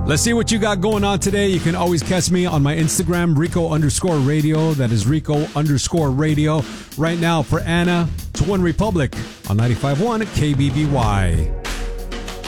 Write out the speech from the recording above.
Let's see what you got going on today. You can always catch me on my Instagram, Rico_radio. That is Rico_radio. Right now for Anna to One Republic on 95.1 KBBY.